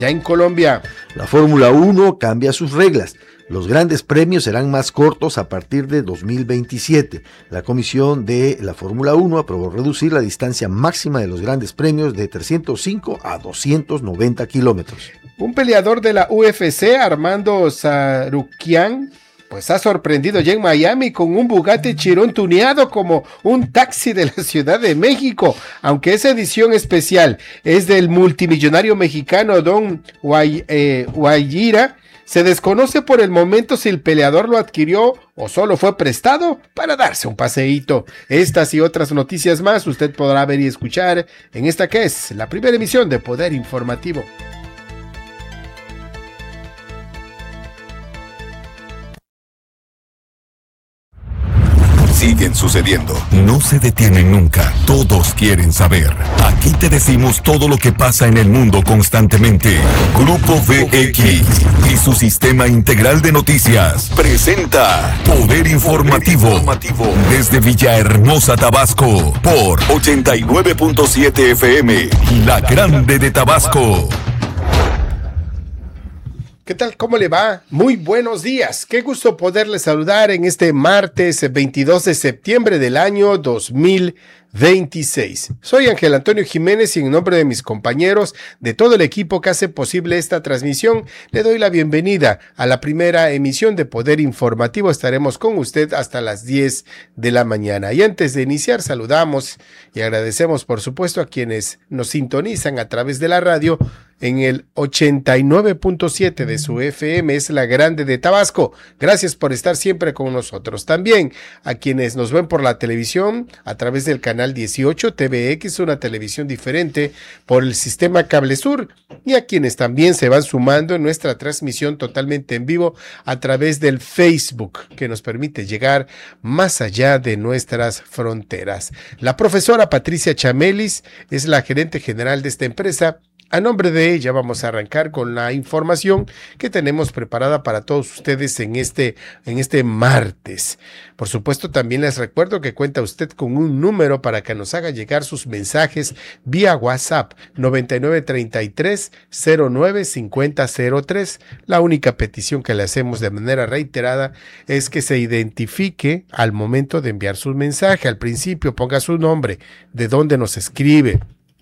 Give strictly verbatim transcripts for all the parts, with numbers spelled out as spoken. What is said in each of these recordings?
Ya en Colombia, la Fórmula uno cambia sus reglas. Los grandes premios serán más cortos a partir de dos mil veintisiete. La comisión de la Fórmula uno aprobó reducir la distancia máxima de los grandes premios de trescientos cinco a doscientos noventa kilómetros. Un peleador de la U F C, Armando Tsarukyan, pues ha sorprendido ya en Miami con un Bugatti Chiron tuneado como un taxi de la Ciudad de México. Aunque esa edición especial es del multimillonario mexicano Don Guay, eh, Guayira, se desconoce por el momento si el peleador lo adquirió o solo fue prestado para darse un paseíto. Estas y otras noticias más usted podrá ver y escuchar en esta que es la primera emisión de Poder Informativo. Siguen sucediendo, no se detienen nunca, todos quieren saber. Aquí te decimos todo lo que pasa en el mundo constantemente. Grupo V X y su sistema integral de noticias presenta Poder Informativo desde Villahermosa, Tabasco, por ochenta y nueve punto siete F M, La Grande de Tabasco. ¿Qué tal? ¿Cómo le va? Muy buenos días. Qué gusto poderle saludar en este martes veintidós de septiembre del año dos mil veintiséis. Soy Ángel Antonio Jiménez y en nombre de mis compañeros, de todo el equipo que hace posible esta transmisión, le doy la bienvenida a la primera emisión de Poder Informativo. Estaremos con usted hasta las diez de la mañana. Y antes de iniciar, saludamos y agradecemos, por supuesto, a quienes nos sintonizan a través de la radio en el ochenta y nueve punto siete de su F M, es La Grande de Tabasco. Gracias por estar siempre con nosotros. También a quienes nos ven por la televisión a través del canal dieciocho T V X, una televisión diferente por el sistema Cable Sur, y a quienes también se van sumando en nuestra transmisión totalmente en vivo a través del Facebook, que nos permite llegar más allá de nuestras fronteras. La profesora Patricia Chamelis es la gerente general de esta empresa. A nombre de ella vamos a arrancar con la información que tenemos preparada para todos ustedes en este, en este martes. Por supuesto, también les recuerdo que cuenta usted con un número para que nos haga llegar sus mensajes vía WhatsApp noventa y nueve treinta y tres cero nueve cincuenta cero tres. La única petición que le hacemos de manera reiterada es que se identifique al momento de enviar su mensaje. Al principio ponga su nombre, de dónde nos escribe.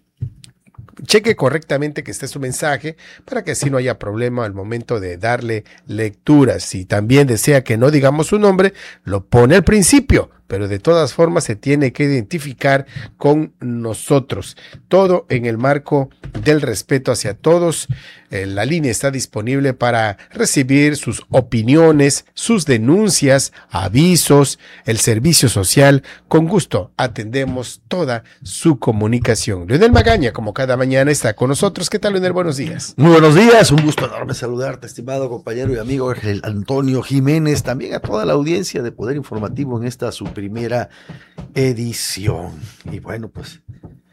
Cheque correctamente que esté su mensaje para que así no haya problema al momento de darle lectura. Si también desea que no digamos su nombre, lo pone al principio, pero de todas formas se tiene que identificar con nosotros. Todo en el marco del respeto hacia todos. Eh, la línea está disponible para recibir sus opiniones, sus denuncias, avisos, el servicio social. Con gusto atendemos toda su comunicación. Leonel Magaña, como cada mañana, está con nosotros. ¿Qué tal, Leonel? Buenos días. Muy buenos días, un gusto enorme saludarte, estimado compañero y amigo Ángel Antonio Jiménez, también a toda la audiencia de Poder Informativo en esta su primera edición. Y bueno, pues,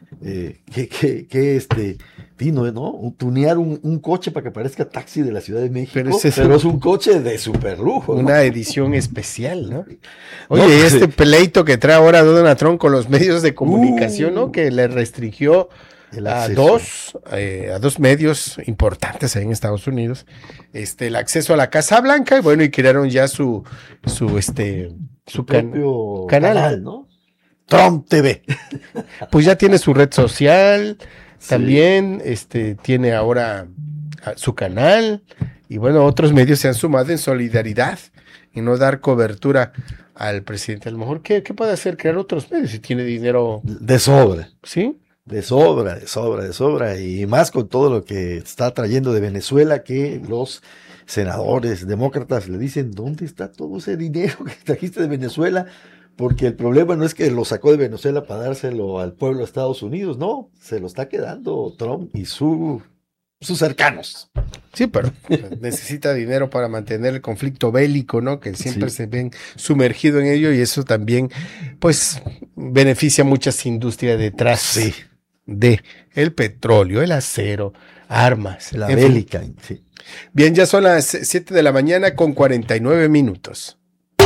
eh, que, que, que este... fino, ¿no? Tunear un, un coche para que parezca taxi de la Ciudad de México, pero, es, pero es un coche de super lujo, ¿no? Una edición especial, ¿no? Oye, no, pues, este pleito que trae ahora Donald Trump con los medios de comunicación, uh, ¿no? Que le restringió a dos, eh, a dos medios importantes ahí en Estados Unidos, este, el acceso a la Casa Blanca, y bueno, y crearon ya su, su, este, su, su can, canal, canal, ¿no? Trump T V. Pues ya tiene su red social. También sí. este, tiene ahora su canal y bueno, otros medios se han sumado en solidaridad y no dar cobertura al presidente. A lo mejor, ¿qué, qué puede hacer? Crear otros medios si tiene dinero. De sobra. ¿Sí? De sobra, de sobra, de sobra. Y más con todo lo que está trayendo de Venezuela, que los senadores demócratas le dicen, ¿dónde está todo ese dinero que trajiste de Venezuela? Porque el problema no es que lo sacó de Venezuela para dárselo al pueblo de Estados Unidos, no, se lo está quedando Trump y su, sus cercanos. Sí, pero necesita dinero para mantener el conflicto bélico, ¿no? Que siempre sí. se ven sumergido en ello y eso también, pues, beneficia a muchas industrias detrás sí. de el petróleo, el acero, armas. La bélica, sí. Bien, ya son las siete de la mañana con cuarenta y nueve minutos.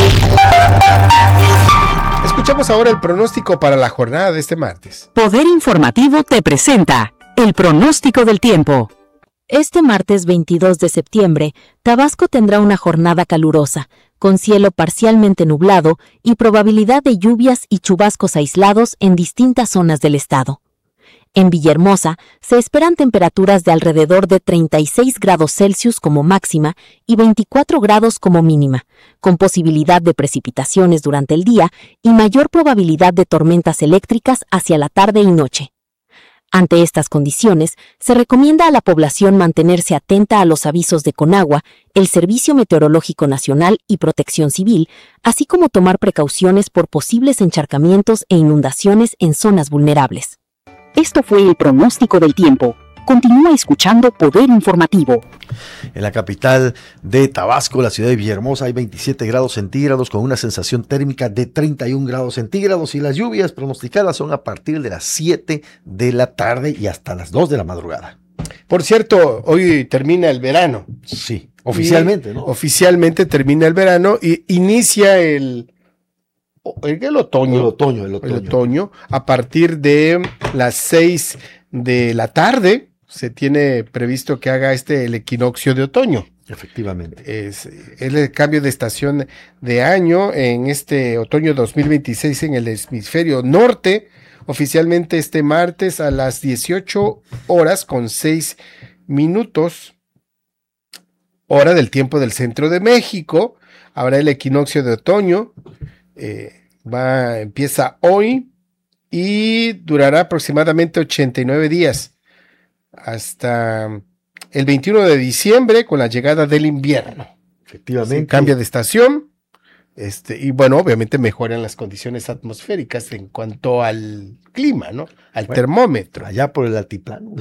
Escuchamos ahora el pronóstico para la jornada de este martes. Poder Informativo te presenta el pronóstico del tiempo. Este martes veintidós de septiembre, Tabasco tendrá una jornada calurosa, con cielo parcialmente nublado y probabilidad de lluvias y chubascos aislados en distintas zonas del estado. En Villahermosa se esperan temperaturas de alrededor de treinta y seis grados Celsius como máxima y veinticuatro grados como mínima, con posibilidad de precipitaciones durante el día y mayor probabilidad de tormentas eléctricas hacia la tarde y noche. Ante estas condiciones, se recomienda a la población mantenerse atenta a los avisos de Conagua, el Servicio Meteorológico Nacional y Protección Civil, así como tomar precauciones por posibles encharcamientos e inundaciones en zonas vulnerables. Esto fue el pronóstico del tiempo. Continúa escuchando Poder Informativo. En la capital de Tabasco, la ciudad de Villahermosa, hay veintisiete grados centígrados con una sensación térmica de treinta y un grados centígrados y las lluvias pronosticadas son a partir de las siete de la tarde y hasta las dos de la madrugada. Por cierto, hoy termina el verano. Sí, oficialmente, ¿no? Oficialmente termina el verano y inicia el... El, el otoño. El otoño, el otoño. El otoño. A partir de las seis de la tarde se tiene previsto que haga este el equinoccio de otoño. Efectivamente. Es, es el cambio de estación de año en este otoño dos mil veintiséis en el hemisferio norte. Oficialmente este martes a las dieciocho horas con seis minutos, hora del tiempo del centro de México, habrá el equinoccio de otoño. Eh, va, empieza hoy y durará aproximadamente ochenta y nueve días hasta el veintiuno de diciembre con la llegada del invierno. Efectivamente. Sí, cambia de estación este, y bueno, obviamente mejoran las condiciones atmosféricas en cuanto al clima, ¿no? Al bueno, termómetro. Allá por el altiplano.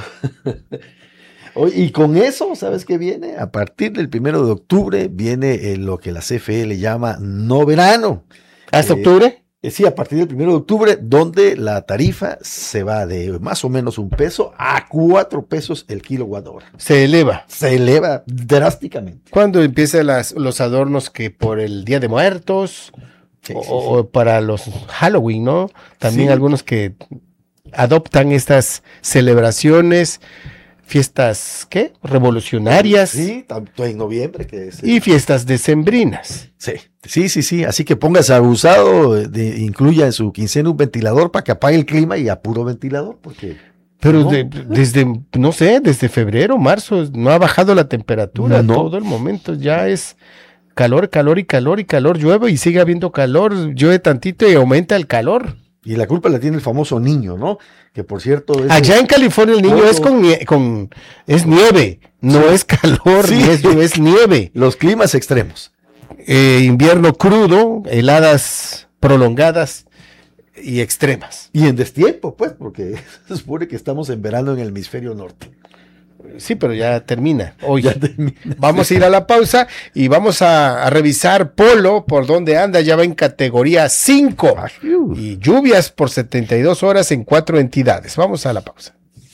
Y con eso, ¿sabes qué viene? A partir del primero de octubre viene eh, lo que la C F E le llama no verano. ¿Hasta eh, octubre? Eh, sí, a partir del primero de octubre, donde la tarifa se va de más o menos un peso a cuatro pesos el kilowatt hora. Se eleva. Se eleva drásticamente. ¿Cuándo empiezan las, los adornos que por el Día de Muertos? Sí, o, sí, sí. o para los Halloween, ¿no? También sí. Algunos que adoptan estas celebraciones. Fiestas, ¿qué? Revolucionarias. Sí, tanto en noviembre que es. Y fiestas decembrinas. Sí, sí, sí, sí. Así que póngase abusado, de, incluya en su quincena un ventilador para que apague el clima y a puro ventilador, porque... Pero no, de, desde, no sé, desde febrero, marzo, no ha bajado la temperatura. No. Todo el momento ya es calor, calor y calor y calor. Llueve y sigue habiendo calor. Llueve tantito y aumenta el calor. Y la culpa la tiene el famoso niño, ¿no? Que por cierto... Es allá en California el niño todo... es con, nie con es nieve, no sí. es calor, sí. ni es, es nieve. Los climas extremos. Eh, invierno crudo, heladas prolongadas y extremas. Y en destiempo, pues, porque se supone que estamos en verano en el hemisferio norte. Sí, pero ya termina hoy. Ya termina. Vamos a ir a la pausa y vamos a, a revisar Polo, por donde anda, ya va en categoría cinco. Y lluvias por setenta y dos horas en cuatro entidades. Vamos a la pausa.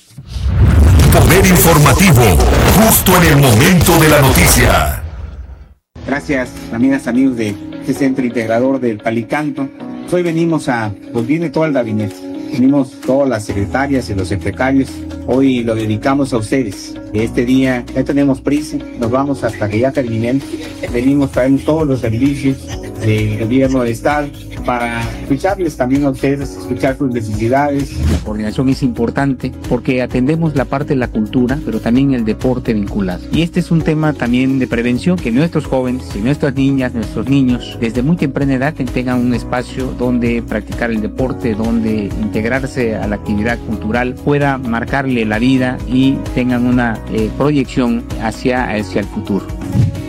Poder informativo, justo en el momento de la noticia. Gracias, amigas, amigos de este centro integrador del Palicanto. Hoy venimos a, pues viene todo el gabinete. Venimos todas las secretarias y los secretarios. Hoy lo dedicamos a ustedes. Este día ya tenemos prisa, nos vamos hasta que ya terminen. Venimos trayendo todos los servicios del gobierno de Estado para escucharles también a ustedes, escuchar sus necesidades. La coordinación es importante porque atendemos la parte de la cultura, pero también el deporte vinculado. Y este es un tema también de prevención, que nuestros jóvenes y nuestras niñas, nuestros niños, desde muy temprana edad tengan un espacio donde practicar el deporte, donde integrarse a la actividad cultural, pueda marcarle la vida y tengan una eh, proyección hacia, hacia el futuro.